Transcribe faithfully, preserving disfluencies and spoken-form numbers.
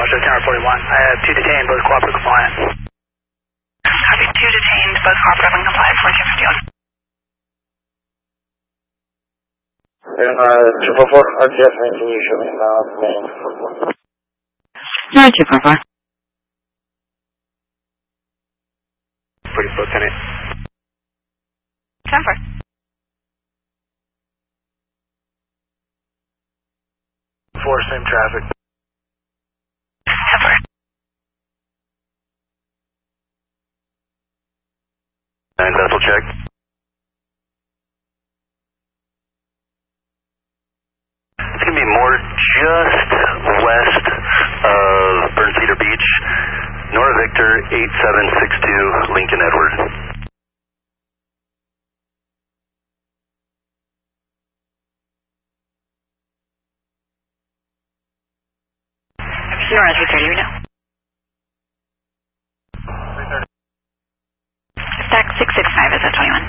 Roger, Tower forty-one. I have two detained, both cooperative compliant. Copy, two detained, both cooperative and compliant, forty-two fifty-one. Uh, two four four, R T F, can you show me the name? No, two four four. Pretty Lieutenant. ten four. Four, same traffic. ten four. Nine vessel check. It's going to be more just west of Burn Cedar Beach, Nora Victor eight seven six two, Lincoln Edward. Nora three thirty, right now. Stack six six five is at twenty-one.